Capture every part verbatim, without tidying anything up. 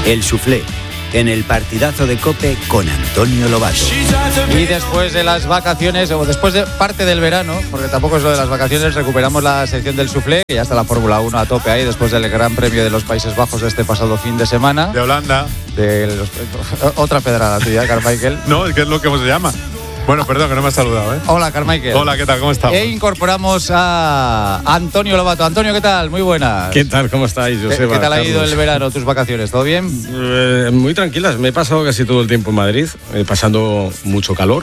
El Suflé, en el partidazo de COPE con Antonio Lobato. Y después de las vacaciones, o después de parte del verano, porque tampoco es lo de las vacaciones, recuperamos la sección del Suflé, que ya está la Fórmula uno a tope ahí, después del Gran Premio de los Países Bajos de este pasado fin de semana. De Holanda. De los, otra pedrada tuya, Carmichael. No, es que es lo que se llama. Bueno, perdón, que no me has saludado, ¿eh? Hola, Carmichael. Hola, ¿qué tal? ¿Cómo estamos? E incorporamos a Antonio Lobato. Antonio, ¿qué tal? Muy buenas. ¿Qué tal? ¿Cómo estáis, Joseba? ¿Qué tal ha Carlos? ido el verano, tus vacaciones? ¿Todo bien? Eh, muy tranquilas. Me he pasado casi todo el tiempo en Madrid, eh, pasando mucho calor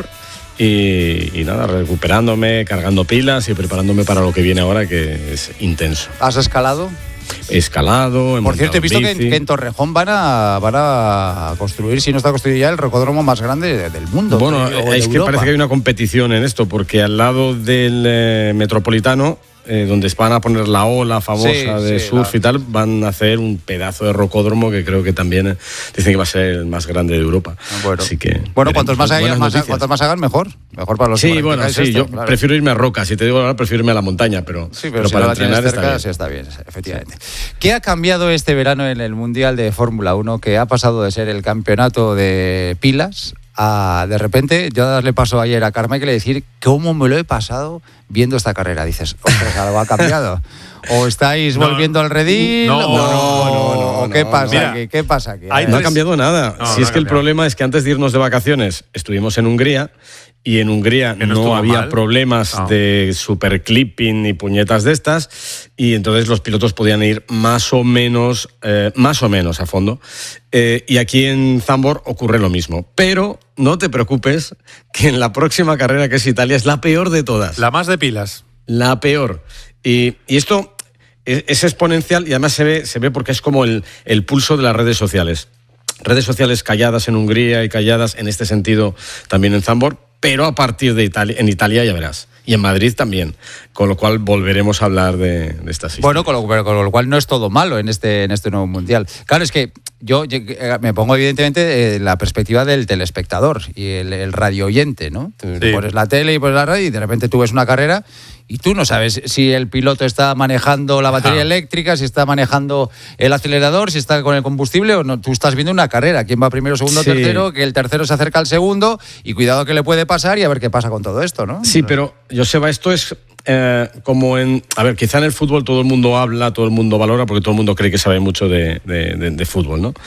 y, y nada, recuperándome, cargando pilas y preparándome para lo que viene ahora, que es intenso. ¿Has escalado? He escalado, he Por cierto, he visto que en, bici. que en Torrejón van a, van a construir, si no está construido ya, el rocódromo más grande del mundo. Bueno, o de es que Europa. parece que hay una competición en esto, porque al lado del eh, Metropolitano, eh, donde van a poner la ola famosa Sí, de sí, surf la... y tal, van a hacer un pedazo de rocódromo que creo que también eh, dicen que va a ser el más grande de Europa. Bueno, Así que bueno cuantos más hagan, más, noticias. cuantos más hagan, mejor. Mejor para los que Sí, bueno, sí, esto, yo claro. prefiero irme a roca. Si te digo ahora, prefiero irme a la montaña, pero, Sí, pero, pero si para no la tienes entrenar cerca, está sí bien. está bien, efectivamente. Sí. ¿Qué ha cambiado este verano en el Mundial de Fórmula uno, que ha pasado de ser el campeonato de pilas a, de repente, yo le paso ayer a Carmichael y decir cómo me lo he pasado viendo esta carrera? Dices, ostras, algo ha cambiado. ¿O estáis no, volviendo al redil? No, o, no, no, ¿o ¿Qué no, pasa mira, aquí? ¿Qué pasa aquí? hay No ha tres- cambiado nada. No, si no es ha que el cambiado. problema es que antes de irnos de vacaciones estuvimos en Hungría y en Hungría Que no no, estuvo había mal. problemas No. de super clipping ni puñetas de estas, y entonces los pilotos podían ir más o menos, eh, más o menos a fondo. Eh, y aquí en Zandvoort ocurre lo mismo. Pero no te preocupes, que en la próxima carrera, que es Italia, es la peor de todas. La más de pilas. La peor. Y, y esto es, es exponencial, y además se ve, se ve porque es como el, el pulso de las redes sociales. Redes sociales calladas en Hungría y calladas en este sentido también en Zandvoort, pero a partir de Italia, en Italia ya verás. Y en Madrid también, con lo cual volveremos a hablar de, de estas historias. Bueno, con lo, pero con lo cual no es todo malo en este, en este nuevo Mundial. Claro, es que yo me pongo evidentemente eh, la perspectiva del telespectador y el, el radio oyente, ¿no? Tú Sí. pones la tele y pones la radio y de repente tú ves una carrera y tú no sabes si el piloto está manejando la batería Ah. eléctrica, si está manejando el acelerador, si está con el combustible o no. Tú estás viendo una carrera, quién va primero, segundo, Sí. tercero, que el tercero se acerca al segundo y cuidado que le puede pasar y a ver qué pasa con todo esto, ¿no? Sí, pero Joseba, esto es eh, como en... A ver, quizá en el fútbol todo el mundo habla, todo el mundo valora, porque todo el mundo cree que sabe mucho de, de, de, de fútbol, ¿no?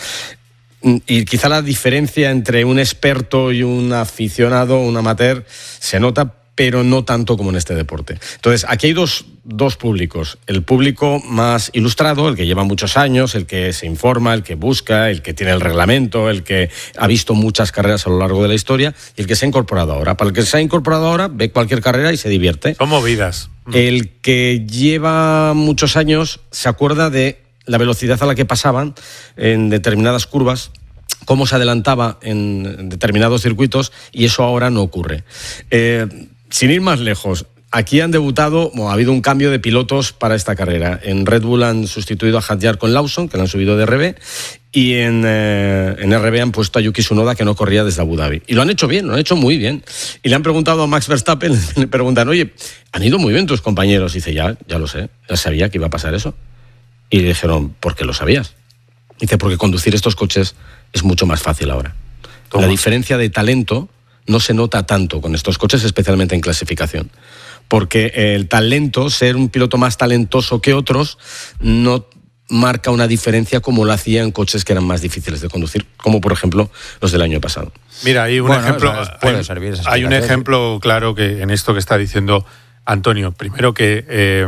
Y quizá la diferencia entre un experto y un aficionado, un amateur, se nota, pero no tanto como en este deporte. Entonces, aquí hay dos, dos públicos. El público más ilustrado, el que lleva muchos años, el que se informa, el que busca, el que tiene el reglamento, el que ha visto muchas carreras a lo largo de la historia, y el que se ha incorporado ahora. Para el que se ha incorporado ahora, ve cualquier carrera y se divierte. Son movidas. El que lleva muchos años se acuerda de la velocidad a la que pasaban en determinadas curvas, cómo se adelantaba en determinados circuitos, y eso ahora no ocurre. Eh, sin ir más lejos, aquí han debutado, o ha habido un cambio de pilotos para esta carrera. En Red Bull han sustituido a Hadjar con Lawson, que le han subido de R B, y en, eh, en R B han puesto a Yuki Tsunoda, que no corría desde Abu Dhabi. Y lo han hecho bien, lo han hecho muy bien. Y le han preguntado a Max Verstappen, le preguntan, oye, han ido muy bien tus compañeros. Y dice, ya, ya lo sé, ya sabía que iba a pasar eso. Y le dijeron, ¿por qué lo sabías? Dice, porque conducir estos coches es mucho más fácil ahora. Toma. La diferencia de talento no se nota tanto con estos coches, especialmente en clasificación. Porque el talento, ser un piloto más talentoso que otros, no marca una diferencia como lo hacía en coches que eran más difíciles de conducir, como por ejemplo los del año pasado. Mira, hay un Bueno, ejemplo. o sea, puede hay, servir esa hay un explicación. ejemplo claro que en esto que está diciendo Antonio. Primero que eh,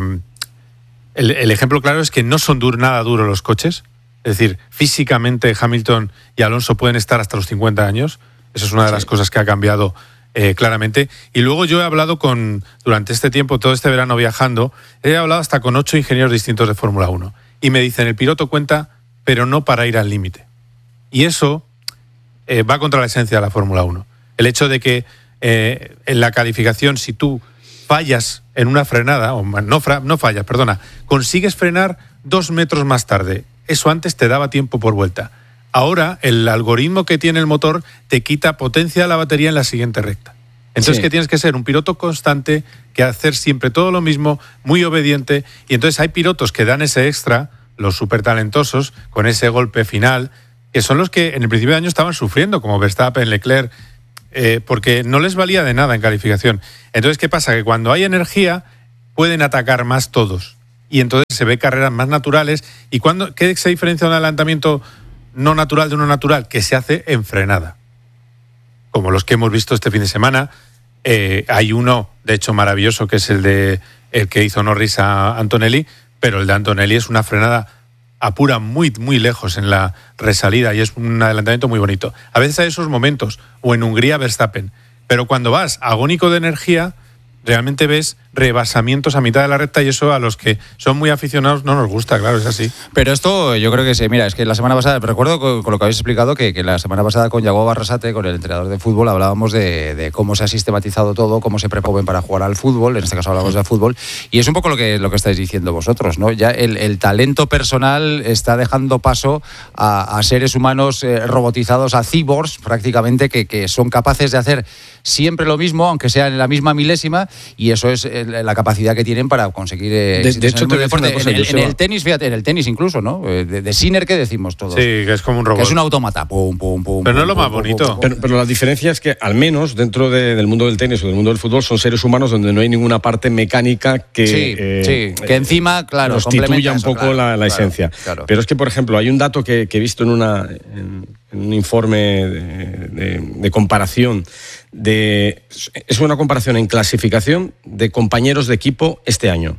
el, el ejemplo claro es que no son dur, nada duros los coches. Es decir, físicamente Hamilton y Alonso pueden estar hasta los cincuenta años. Esa es una de Sí. las cosas que ha cambiado eh, claramente. Y luego yo he hablado con, durante este tiempo, todo este verano viajando, he hablado hasta con ocho ingenieros distintos de Fórmula uno. Y me dicen, el piloto cuenta, pero no para ir al límite. Y eso eh, va contra la esencia de la Fórmula uno. El hecho de que eh, en la calificación, si tú fallas en una frenada, o no, fra, no fallas, perdona, consigues frenar dos metros más tarde. Eso antes te daba tiempo por vuelta. Ahora, el algoritmo que tiene el motor te quita potencia a la batería en la siguiente recta. Entonces, Sí. que tienes que ser un piloto constante, que hacer siempre todo lo mismo, muy obediente. Y entonces hay pilotos que dan ese extra, los súper talentosos, con ese golpe final, que son los que en el principio de año estaban sufriendo, como Verstappen, Leclerc, eh, porque no les valía de nada en calificación. Entonces, ¿qué pasa? Que cuando hay energía pueden atacar más todos y entonces se ve carreras más naturales. ¿Y cuando, qué se diferencia un adelantamiento no natural de uno natural? Que se hace en frenada, como los que hemos visto este fin de semana. Eh, hay uno, de hecho, maravilloso, que es el de el que hizo Norris a Antonelli, pero el de Antonelli es una frenada apura muy, muy lejos en la resalida y es un adelantamiento muy bonito. A veces hay esos momentos, o en Hungría Verstappen, pero cuando vas agónico de energía, realmente ves rebasamientos a mitad de la recta y eso a los que son muy aficionados no nos gusta, claro, es así. Pero esto yo creo que sí, mira, es que la semana pasada, recuerdo con, con lo que habéis explicado, que, que la semana pasada con Yago Barrasate, con el entrenador de fútbol, hablábamos de, de cómo se ha sistematizado todo, cómo se preparan para jugar al fútbol, en este caso hablamos de fútbol, y es un poco lo que, lo que estáis diciendo vosotros, ¿no? Ya el, el talento personal está dejando paso a, a seres humanos eh, robotizados, a cyborgs prácticamente, que, que son capaces de hacer siempre lo mismo, aunque sea en la misma milésima, y eso es la capacidad que tienen para conseguir eh, de, de hecho, en el, deporte. Cosa, en, el, en el tenis, fíjate, en el tenis incluso, ¿no? De, de Sinner, ¿qué decimos todos? Sí, que es como un robot. Que es un autómata, pum, pum, pum. Pero pum, no es lo pum, más pum, bonito. Pum, pum, pero, pero la diferencia es que, al menos dentro de, del mundo del tenis o del mundo del fútbol, son seres humanos donde no hay ninguna parte mecánica que, sí, eh, sí, que encima, claro, constituya un poco claro, la, la claro, esencia. Claro. Pero es que, por ejemplo, hay un dato que, que he visto en, una, en, en un informe de, de, de comparación. De, es una comparación en clasificación de compañeros de equipo este año.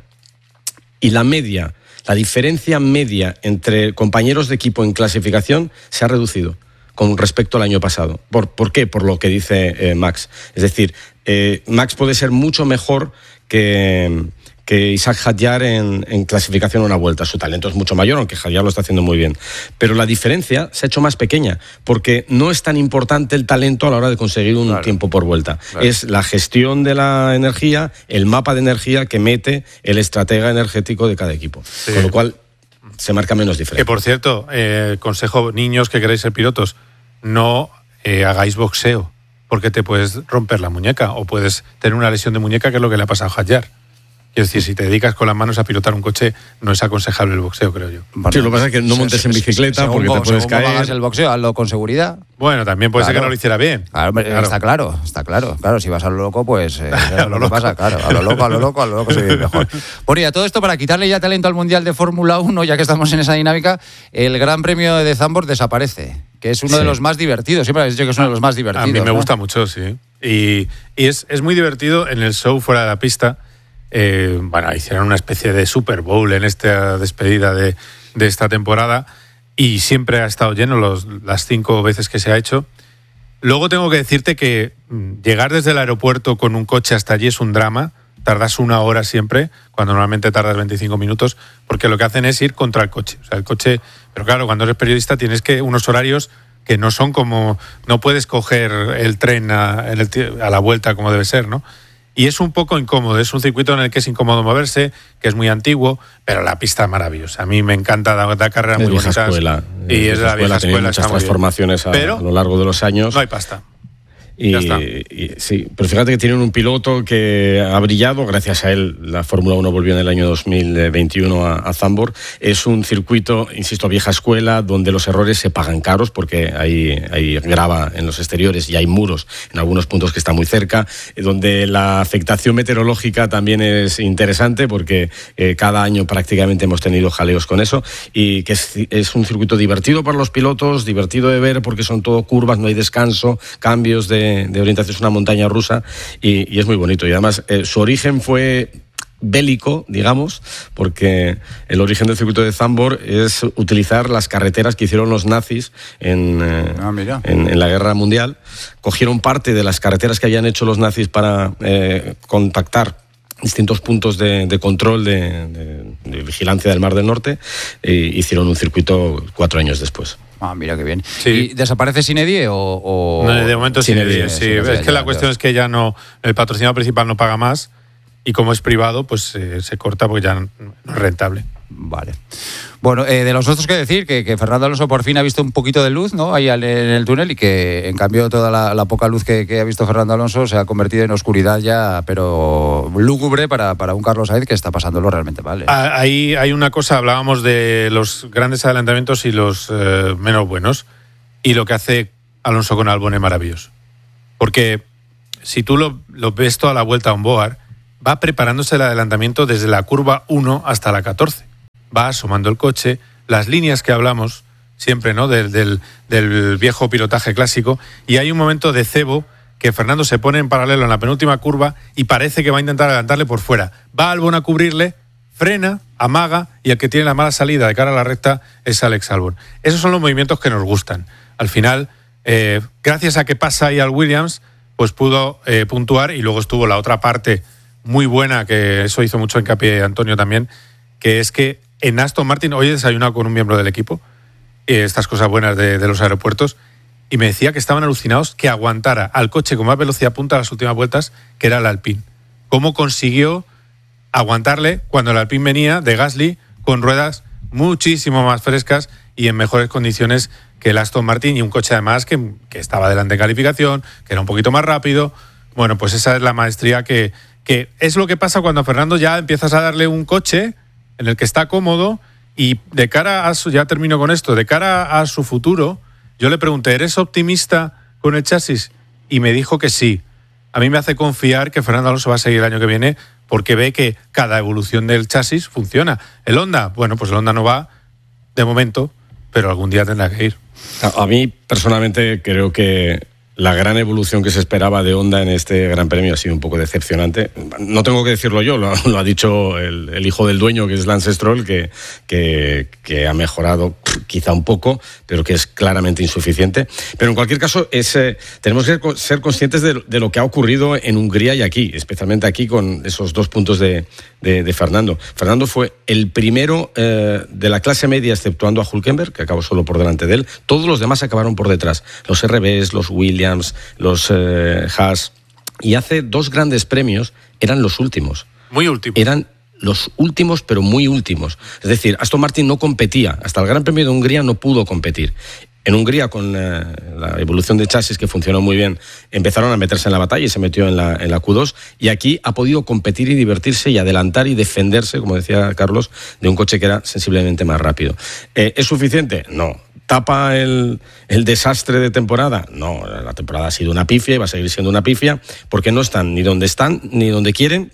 Y la media, la diferencia media entre compañeros de equipo en clasificación se ha reducido con respecto al año pasado. ¿Por, ¿por qué? Por lo que dice eh, Max. Es decir, eh, Max puede ser mucho mejor que... que Isaac Hadjar en, en clasificación a una vuelta. Su talento es mucho mayor, aunque Hadjar lo está haciendo muy bien. Pero la diferencia se ha hecho más pequeña, porque no es tan importante el talento a la hora de conseguir un claro. tiempo por vuelta. Claro. Es la gestión de la energía, el mapa de energía que mete el estratega energético de cada equipo. Sí. Con lo cual se marca menos diferencia. Que por cierto, eh, consejo, niños que queréis ser pilotos, no eh, hagáis boxeo, porque te puedes romper la muñeca o puedes tener una lesión de muñeca, que es lo que le ha pasado a Hadjar. Es decir, si te dedicas con las manos a pilotar un coche, no es aconsejable el boxeo, creo yo. Bueno, sí, lo que pasa es que no montes en bicicleta según, porque te puedes según caer. Hagas el boxeo, hazlo con seguridad. Bueno, también puede claro. ser que no lo hiciera bien. Claro, claro. Está claro, está claro. Claro, si vas a lo loco, pues eh, a lo, lo que pasa, claro. A lo loco, a lo loco, a lo loco se vive mejor. Bueno, y a todo esto, para quitarle ya talento al Mundial de Fórmula uno, ya que estamos en esa dinámica, el Gran Premio de Zandvoort desaparece, que es uno sí. de los más divertidos. Siempre habéis dicho que es uno de los más divertidos. A mí me ¿no? gusta mucho, sí. Y, y es, es muy divertido en el show fuera de la pista. Eh, bueno, hicieron una especie de Super Bowl en esta despedida de, de esta temporada y siempre ha estado lleno los, las cinco veces que se ha hecho. Luego tengo que decirte que llegar desde el aeropuerto con un coche hasta allí es un drama. Tardas una hora siempre, cuando normalmente tardas veinticinco minutos, porque lo que hacen es ir contra el coche. O sea, el coche, pero claro, cuando eres periodista tienes que unos horarios que no son como, no puedes coger el tren a, el, a la vuelta como debe ser, ¿no? Y es un poco incómodo, es un circuito en el que es incómodo moverse, que es muy antiguo, pero la pista es maravillosa. A mí me encanta, da, da carreras muy bonitas. Escuela, y es de la vieja escuela. Muchas transformaciones a, a lo largo de los años. No hay pasta. Y, y, sí, pero fíjate que tienen un piloto que ha brillado, gracias a él la Fórmula uno volvió en el año dos mil veintiuno a, a Zandvoort. Es un circuito, insisto, vieja escuela, donde los errores se pagan caros porque hay, hay grava en los exteriores y hay muros en algunos puntos que están muy cerca, donde la afectación meteorológica también es interesante porque eh, cada año prácticamente hemos tenido jaleos con eso, y que es, es un circuito divertido para los pilotos, divertido de ver porque son todo curvas, no hay descanso, cambios de de orientación, es una montaña rusa y, y es muy bonito. Y además eh, su origen fue bélico, digamos, porque el origen del circuito de Zandvoort es utilizar las carreteras que hicieron los nazis en, eh, ah, en, en la Guerra Mundial. Cogieron parte de las carreteras que habían hecho los nazis para eh, contactar distintos puntos de, de control de, de, de vigilancia del Mar del Norte e hicieron un circuito cuatro años después. Ah, mira qué bien. Sí. ¿Y desaparece Sinedie o...? o... No, de momento Sinedie, sí. Es que ya, la cuestión ya. es que ya no, el patrocinador principal no paga más y como es privado, pues eh, se corta porque ya no es rentable. Vale. Bueno, eh, de los otros que decir que, que Fernando Alonso por fin ha visto un poquito de luz, ¿no? Ahí en el túnel, y que en cambio toda la, la poca luz que, que ha visto Fernando Alonso se ha convertido en oscuridad ya, pero lúgubre para, para un Carlos Sainz que está pasándolo realmente mal, ¿eh? Ahí hay una cosa, hablábamos de los grandes adelantamientos y los eh, menos buenos. Y lo que hace Alonso con Albon es maravilloso. Porque si tú lo, lo ves toda la vuelta a onboard, va preparándose el adelantamiento desde la curva uno hasta la catorce. Va asomando el coche, las líneas que hablamos siempre, ¿no? Del, del, del viejo pilotaje clásico, y hay un momento de cebo que Fernando se pone en paralelo en la penúltima curva y parece que va a intentar adelantarle por fuera. Va Albon a cubrirle, frena, amaga, y el que tiene la mala salida de cara a la recta es Alex Albon. Esos son los movimientos que nos gustan. Al final, eh, gracias a que pasa ahí al Williams, pues pudo eh, puntuar, y luego estuvo la otra parte muy buena, que eso hizo mucho hincapié Antonio también, que es que en Aston Martin, hoy he desayunado con un miembro del equipo, eh, estas cosas buenas de, de los aeropuertos, y me decía que estaban alucinados que aguantara al coche con más velocidad punta a las últimas vueltas, que era el Alpine. ¿Cómo consiguió aguantarle cuando el Alpine venía de Gasly con ruedas muchísimo más frescas y en mejores condiciones que el Aston Martin, y un coche además que, que estaba delante en calificación, que era un poquito más rápido? Bueno, pues esa es la maestría que, que es lo que pasa cuando a Fernando ya empiezas a darle un coche en el que está cómodo, y de cara a su, ya termino con esto, de cara a su futuro, yo le pregunté, ¿eres optimista con el chasis? Y me dijo que sí. A mí me hace confiar que Fernando Alonso va a seguir el año que viene, porque ve que cada evolución del chasis funciona. El Honda, bueno, pues el Honda no va de momento, pero algún día tendrá que ir. A, a mí, personalmente, creo que la gran evolución que se esperaba de Honda en este Gran Premio ha sido un poco decepcionante. No tengo que decirlo yo, lo, lo ha dicho el, el hijo del dueño, que es Lance Stroll, que, que, que ha mejorado quizá un poco, pero que es claramente insuficiente. Pero en cualquier caso, es, eh, tenemos que ser conscientes de, de lo que ha ocurrido en Hungría y aquí, especialmente aquí con esos dos puntos de, de, de Fernando. Fernando fue el primero eh, de la clase media, exceptuando a Hülkenberg, que acabó solo por delante de él. Todos los demás acabaron por detrás. Los R Bs, los Williams, los eh, Haas, y hace dos grandes premios eran los últimos. Muy últimos. Eran los últimos, pero muy últimos. Es decir, Aston Martin no competía. Hasta el Gran Premio de Hungría no pudo competir. En Hungría, con eh, la evolución de chasis, que funcionó muy bien, empezaron a meterse en la batalla y se metió en la, en la Q dos, y aquí ha podido competir y divertirse y adelantar y defenderse, como decía Carlos, de un coche que era sensiblemente más rápido. Eh, ¿Es suficiente? No. ¿Tapa el, el desastre de temporada? No, la temporada ha sido una pifia y va a seguir siendo una pifia, porque no están ni donde están, ni donde quieren,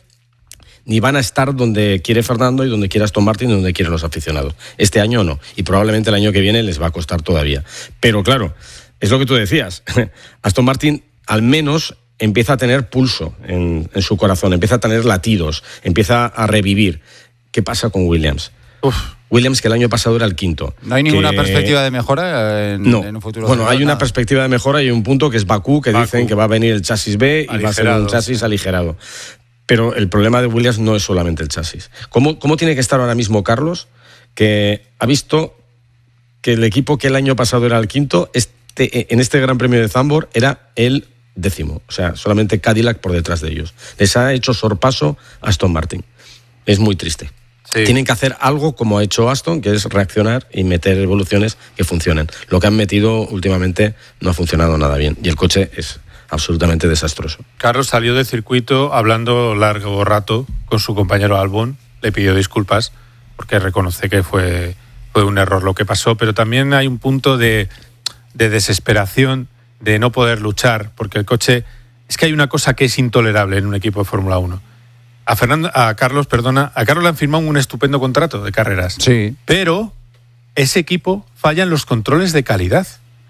ni van a estar donde quiere Fernando y donde quiere Aston Martin y donde quieren los aficionados. Este año no, y probablemente el año que viene les va a costar todavía. Pero claro, es lo que tú decías, Aston Martin al menos empieza a tener pulso en, en su corazón, empieza a tener latidos, empieza a revivir. ¿Qué pasa con Williams? Uf. Williams, que el año pasado era el quinto. ¿No hay ninguna que... perspectiva de mejora en, no. en un futuro? Bueno, cercano? hay una perspectiva de mejora y hay un punto que es Bakú, que Bakú. Dicen que va a venir el chasis B y aligerado. Va a ser un chasis aligerado. Pero el problema de Williams no es solamente el chasis. ¿Cómo, cómo tiene que estar ahora mismo Carlos, que ha visto que el equipo que el año pasado era el quinto, este, en este Gran Premio de Zandvoort era el décimo? O sea, solamente Cadillac por detrás de ellos. Les ha hecho sorpaso a Aston Martin. Es muy triste. Sí. Tienen que hacer algo como ha hecho Aston, que es reaccionar y meter evoluciones que funcionen. Lo que han metido últimamente no ha funcionado nada bien y el coche es absolutamente desastroso. Carlos salió del circuito hablando largo rato con su compañero Albon, le pidió disculpas porque reconoce que fue, fue un error lo que pasó, pero también hay un punto de, de desesperación, de no poder luchar, porque el coche... Es que hay una cosa que es intolerable en un equipo de Fórmula uno. A Fernando, a Carlos, perdona, a Carlos le han firmado un estupendo contrato de carreras. Sí. Pero ese equipo falla en los controles de calidad.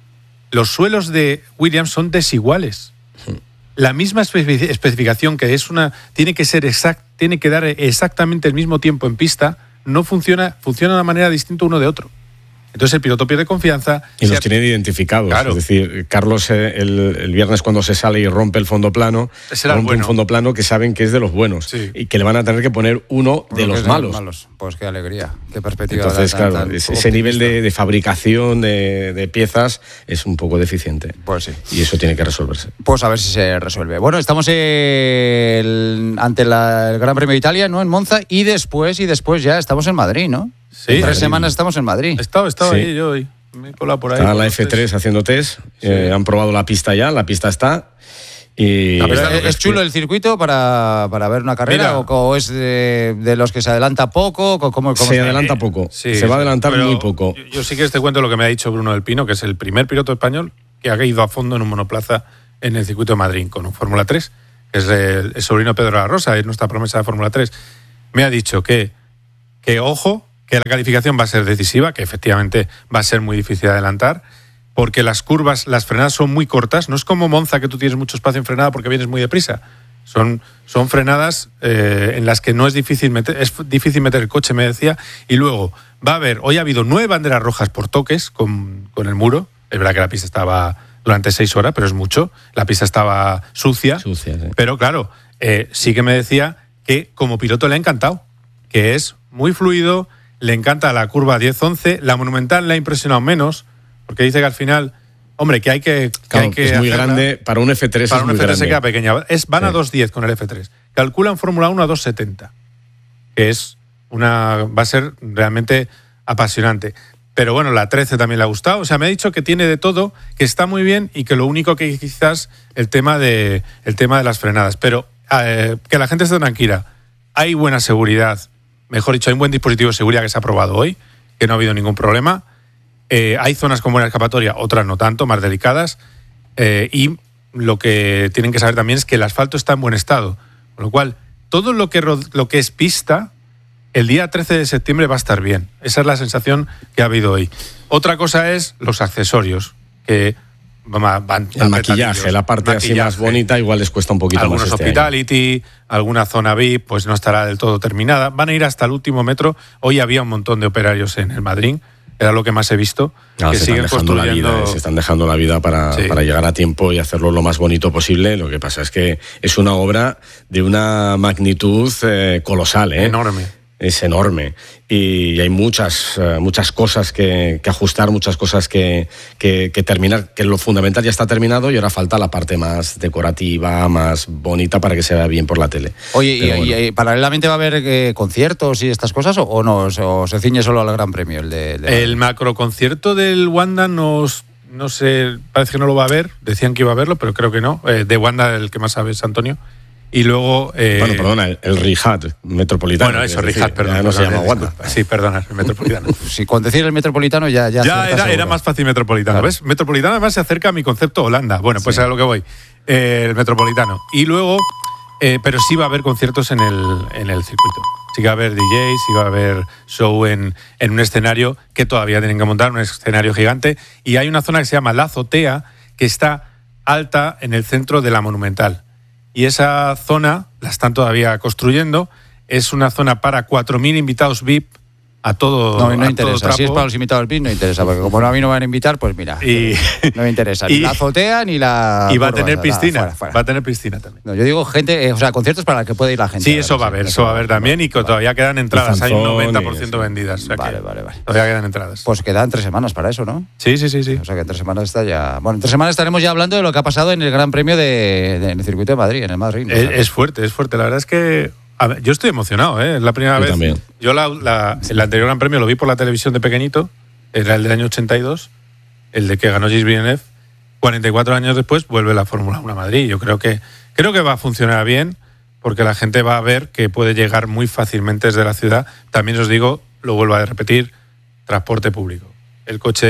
Los suelos de Williams son desiguales. La misma especificación, que es una, tiene que ser exact, tiene que dar exactamente el mismo tiempo en pista, no funciona, funciona de una manera distinta uno de otro. Entonces el piloto pierde confianza. Y los ha... tienen identificados. Claro. Es decir, Carlos el, el viernes cuando se sale y rompe el fondo plano, rompe bueno. un fondo plano que saben que es de los buenos, sí. y que le van a tener que poner uno de los malos. malos. Pues qué alegría, qué perspectiva. Entonces, tan, claro, tan ese optimista. Nivel de, de fabricación de, de piezas es un poco deficiente. Pues sí. Y eso tiene que resolverse. Pues a ver si se resuelve. Bueno, estamos el, ante la, el Gran Premio de Italia, ¿no? En Monza, y después, y después ya estamos en Madrid, ¿no? Sí, en tres semanas estamos en Madrid. He estado, he estado sí. ahí, yo hoy. Me he colado por ahí. Está la F tres haciendo test. Sí. Eh, han probado la pista ya, la pista está. Y No, pero Está ¿Es, es chulo el circuito para, para ver una carrera? Mira, ¿O, o es de, de los que se adelanta poco? ¿Cómo, cómo se está? adelanta poco, Sí, se va a sí, adelantar pero muy poco. Yo, yo sí que te cuento lo que me ha dicho Bruno del Pino, que es el primer piloto español que ha ido a fondo en un monoplaza en el circuito de Madrid con un Fórmula tres, que es el, el sobrino Pedro de la Rosa, es nuestra promesa de Fórmula tres. Me ha dicho que, que, ojo, que la calificación va a ser decisiva, que efectivamente va a ser muy difícil de adelantar, porque las curvas, las frenadas son muy cortas. No es como Monza, que tú tienes mucho espacio en frenada porque vienes muy deprisa. Son, son frenadas eh, en las que no es difícil meter, es difícil meter el coche, me decía. Y luego va a haber, hoy ha habido nueve banderas rojas por toques con, con el muro. Es verdad que la pista estaba durante seis horas, pero es mucho. La pista estaba sucia. Sucia, sí. Pero claro, eh, sí que me decía que como piloto le ha encantado, que es muy fluido, le encanta la curva diez once, la Monumental le ha impresionado menos, porque dice que al final, hombre, que hay que, que, Claro, hay que es muy hacerla. grande, para un F tres Para es un muy F tres se grande. queda pequeña. Es, van a Sí. dos diez con el F tres. Calculan Fórmula uno a dos setenta, que es una, va a ser realmente apasionante. Pero bueno, la trece también le ha gustado. O sea, me ha dicho que tiene de todo, que está muy bien y que lo único que quizás el tema de, el tema de las frenadas. Pero eh, que la gente esté tranquila. Hay buena seguridad. Mejor dicho, hay un buen dispositivo de seguridad que se ha probado hoy, que no ha habido ningún problema. Eh, hay zonas con buena escapatoria, otras no tanto, más delicadas. Eh, y lo que tienen que saber también es que el asfalto está en buen estado. Con lo cual, todo lo que, lo que es pista, el día trece de septiembre va a estar bien. Esa es la sensación que ha habido hoy. Otra cosa es los accesorios, que van, van El maquillaje, la parte así más bonita, igual les cuesta un poquito algunos más este hospitality, año. Alguna zona V I P, pues no estará del todo terminada. Van a ir hasta el último metro. Hoy había un montón de operarios en el Madrid, era lo que más he visto, No, que se siguen están dejando la construyendo... vida, se están dejando la vida para, Sí. para llegar a tiempo y hacerlo lo más bonito posible. Lo que pasa es que es una obra de una magnitud eh, colosal, ¿eh? Enorme. Es enorme y hay muchas eh, muchas cosas que, que ajustar, muchas cosas que, que, que terminar, que lo fundamental ya está terminado y ahora falta la parte más decorativa, más bonita para que se vea bien por la tele. Oye, y, Pero bueno. y- y paralelamente va a haber eh, conciertos y estas cosas o, o no? ¿O se ciñe solo al Gran Premio? El, de, de- El macroconcierto del Wanda nos, no sé, parece que no lo va a ver. Decían que iba a verlo, pero creo que no. Eh, de Wanda, el que más sabe es Antonio. Y luego... Eh, Bueno, perdona, el, el Rihat Metropolitano. Bueno, eso, es decir, Rihat, perdón. ya no se perdón, llama Wanda. disculpa. Sí, perdona, el Metropolitano. Si con decir el Metropolitano ya... Ya, Ya aciertas era, era seguro. más fácil Metropolitano, Claro. ¿ves? Metropolitano además se acerca a mi concepto Holanda. Bueno, pues Sí. a lo que voy. Eh, el Metropolitano. Y luego, eh, pero sí va a haber conciertos en el, en el circuito. Sí que va a haber D Js, sí va a haber show en, en un escenario que todavía tienen que montar, un escenario gigante. Y hay una zona que se llama La Azotea, que está alta en el centro de la Monumental. Y esa zona la están todavía construyendo. Es una zona para cuatro mil invitados V I P a todo, No, no a todo interesa. trapo. Si es para los invitados al pin, no interesa. Porque como a mí no me van a invitar, pues mira, Y- no me interesa. y- Ni la azotea ni la... Y va a curva, tener nada, piscina. fuera, fuera. Va a tener piscina también. No, yo digo gente, eh, o sea, conciertos para el que puede ir la gente. Sí, ver, eso va a haber, eso va a haber también. Y que todavía quedan entradas. Hay un Zanzón y noventa por ciento eso. vendidas. O sea Vale, que vale, vale. Todavía quedan entradas. Pues quedan tres semanas para eso, ¿no? Sí, sí, sí, sí. O sea que en tres semanas está ya... Bueno, en tres semanas estaremos ya hablando de lo que ha pasado en el Gran Premio de, de- en el circuito de Madrid, en el Madrid. ¿no? Es, es fuerte, es fuerte. La verdad es que a ver, yo estoy emocionado, ¿eh? Es la primera Yo vez. también. Yo la, la- el anterior Gran Premio lo vi por la televisión de pequeñito. Era el del año ochenta y dos, el de que ganó Gilles Villeneuve. cuarenta y cuatro años después vuelve la Fórmula uno a Madrid. Yo creo que, creo que va a funcionar bien porque la gente va a ver que puede llegar muy fácilmente desde la ciudad. También os digo, lo vuelvo a repetir, transporte público. El coche,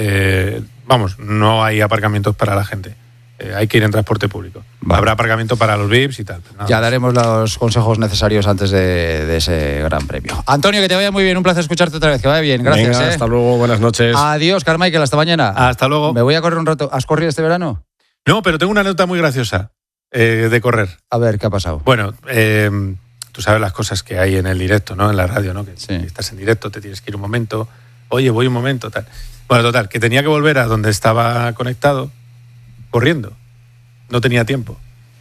eh, vamos, no hay aparcamientos para la gente. Eh, hay que ir en transporte público. Vale. Habrá aparcamiento para los V I Ps y tal. pero nada Ya más. daremos los consejos necesarios antes de, de ese Gran Premio. Antonio, que te vaya muy bien. Un placer escucharte otra vez. Que vaya bien. Gracias. Venga, ¿eh? hasta luego, buenas noches. Adiós, Carmichael. Hasta mañana. Hasta luego. Me voy a correr un rato. ¿Has corrido este verano? No, pero tengo una nota muy graciosa eh, de correr. A ver, ¿qué ha pasado? Bueno, eh, tú sabes las cosas que hay en el directo, ¿no? En la radio, ¿no? Que Sí. estás en directo, te tienes que ir un momento. Oye, voy un momento, tal. Bueno, total, que tenía que volver a donde estaba conectado corriendo. No tenía tiempo.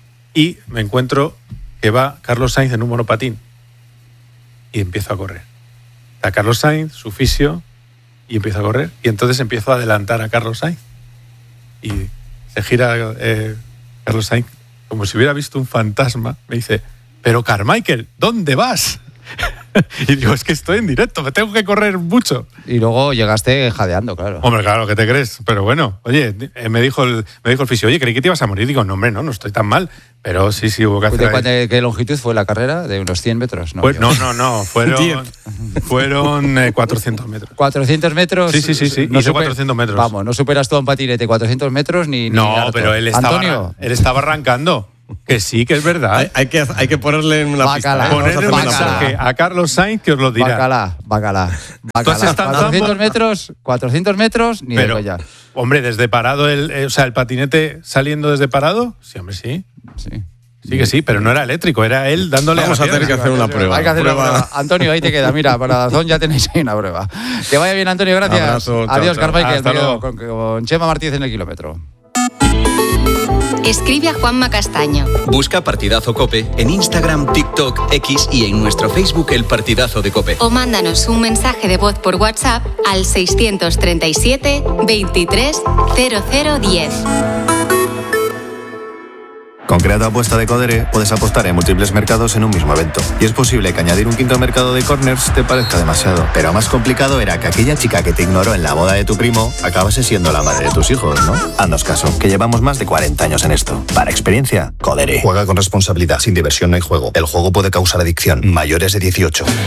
Y me encuentro que va Carlos Sainz en un monopatín. Y empiezo a correr. Está Carlos Sainz, su fisio, y empiezo a correr. Y entonces empiezo a adelantar a Carlos Sainz. Y se gira eh, Carlos Sainz como si hubiera visto un fantasma. Me dice, pero Carmichael, ¿dónde vas? Y digo, es que estoy en directo, me tengo que correr mucho. Y luego llegaste jadeando, claro. Hombre, claro, ¿qué te crees? Pero bueno, oye, me dijo el, me dijo el fisio, oye, creí que te ibas a morir. Digo, no, hombre, no, no estoy tan mal. Pero sí, sí, hubo que hacer... ¿De cuánta, qué longitud fue la carrera? ¿De unos cien metros? No, pues, no, no, no, fueron, fueron eh, cuatrocientos metros. ¿cuatrocientos metros? Sí, sí, sí, sí. No hizo super, cuatrocientos metros. Vamos, no superas todo en patinete, cuatrocientos metros ni... No, ni harto. pero él estaba, Antonio. él estaba arrancando. Que sí, que es verdad. Hay, hay, que, hay que ponerle en la Bacala, pista. ¿eh? Ponerle un Bacala. mensaje a Carlos Sainz que os lo dirá. Bacala, bacala. bacala. cuatrocientos metros, cuatrocientos metros, ni Pero, de ya. hombre, desde parado, el, eh, o sea, el patinete saliendo desde parado, sí, hombre, sí. Sí. Sí que sí, pero no era eléctrico, era él dándole Vamos a a la tener que pierna. hacer una prueba. Hay que hacer prueba. una prueba. Antonio, ahí te queda. Mira, para Dazón ya tenéis ahí una prueba. Que vaya bien, Antonio, gracias. Abrazo, chao, Adiós, chao. Carmichael. Hasta luego. Con, con Chema Martínez en el kilómetro. Escribe a Juanma Castaño. Busca Partidazo Cope en Instagram, TikTok, X y en nuestro Facebook El Partidazo de Cope. O mándanos un mensaje de voz por WhatsApp al seiscientos treinta y siete, veintitrés, cero cero diez. Con Creato Apuesta de Codere puedes apostar en múltiples mercados en un mismo evento. Y es posible que añadir un quinto mercado de corners te parezca demasiado. Pero más complicado era que aquella chica que te ignoró en la boda de tu primo acabase siendo la madre de tus hijos, ¿no? Haznos caso, que llevamos más de cuarenta años en esto. Para experiencia, Codere. Juega con responsabilidad. Sin diversión no hay juego. El juego puede causar adicción. Mayores de dieciocho.